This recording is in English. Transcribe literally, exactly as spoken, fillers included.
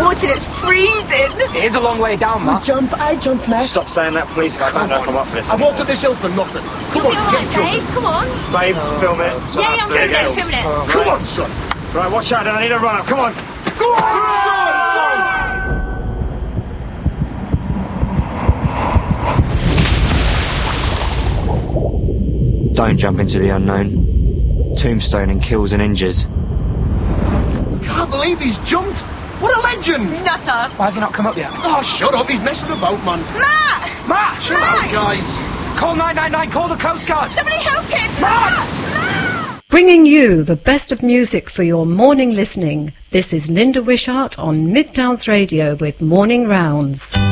water and it's freezing. It is a long way down, Matt. Jump, I jump, Matt. Stop saying that, please. I don't know if I'm up for this. I've walked up this hill for nothing. Come You'll on, be all get right, jumping. babe. Come on. Babe, film it. Yeah, yeah, I'm filming it, filming it. Oh, Come right. on, son. Right, watch out, I need a run up. Come on. Go on, son. Don't jump into the unknown. Tombstoning kills and injures. Can't believe he's jumped. What a legend. Nutter. Why has he not come up yet? Oh, shut up. He's messing about, man. Matt! Matt! Chill out, guys. Call nine nine nine, call the Coast Guard! Somebody help him! Matt! Bringing you the best of music for your morning listening. This is Linda Wishart on Midtowns Radio with Morning Rounds.